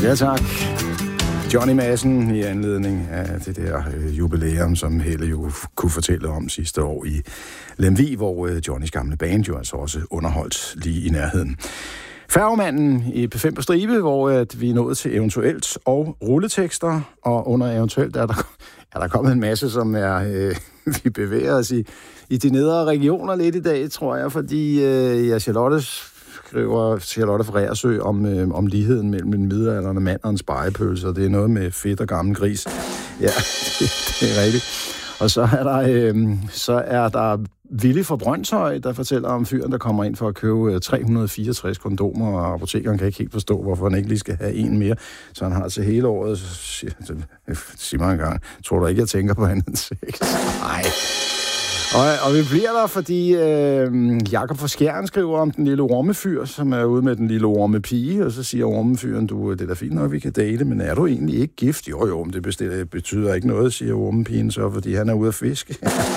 Ja, tak. Johnny Madsen i anledning af det der jubilæum, som Helle jo kunne fortælle om sidste år i Lemvig, hvor Johnnys gamle band jo altså også underholdt lige i nærheden. Færgemanden i P5 på stribe, hvor vi er nået til eventuelt og rulletekster, og under eventuelt er der kommet en masse, som vi bevæger os i de nedre regioner lidt i dag, tror jeg, fordi Charlotte fra Reersø om ligheden mellem en middelaldrende mand og en spegepølse, og det er noget med fedt og gammel gris. Ja, det er rigtigt. Og så er der Willy fra Brønshøj, der fortæller om fyren, der kommer ind for at købe 364 kondomer, og apotekeren kan ikke helt forstå, hvorfor han ikke lige skal have en mere. Så han har til hele året, siger mig en gang, tror du ikke, jeg tænker på andet end sex? Nej. Og vi bliver der, fordi Jakob fra Skjern skriver om den lille ormefyr, som er ude med den lille ormepige, og så siger ormefyren, det er da fint nok, vi kan date, men er du egentlig ikke gift? Jo, men det betyder ikke noget, siger ormepigen så, fordi han er ude at fiske.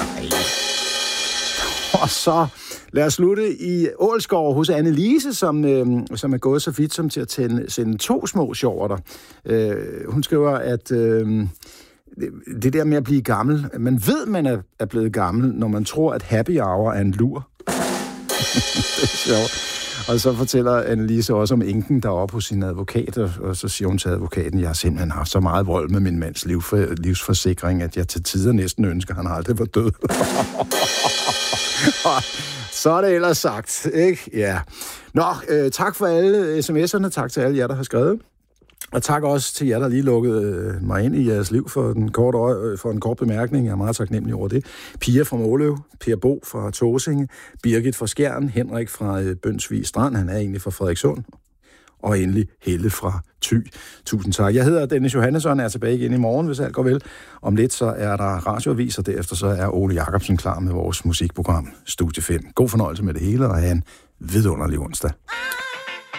Og så lad os slutte i Ålskov hos Annelise, som er gået så vidt som til at sende 2 små sjorter. Hun skriver, at det der med at blive gammel, man ved, man er blevet gammel, når man tror, at happy hour er en lur. Det er sjovt. Og så fortæller Annelise også om enken, der er oppe hos sin advokat, og så siger hun til advokaten, jeg har simpelthen haft så meget vold med min mands livsforsikring, at jeg til tider næsten ønsker, at han aldrig var død. Så er det ellers sagt, ikke? Ja. Nå, tak for alle sms'erne, tak til alle jer, der har skrevet. Og tak også til jer, der lige lukkede mig ind i jeres liv for en kort bemærkning. Jeg er meget taknemmelig over det. Pia fra Måløv, Per Bo fra Tåsinge, Birgit fra Skjern, Henrik fra Bønsvig Strand, han er egentlig fra Frederikssund, og endelig Helle fra Thy. Tusind tak. Jeg hedder Dennis Johannesson, er tilbage igen i morgen, hvis alt går vel. Om lidt så er der radioavis, og derefter så er Ole Jacobsen klar med vores musikprogram Studie 5. God fornøjelse med det hele, og have en vidunderlig onsdag.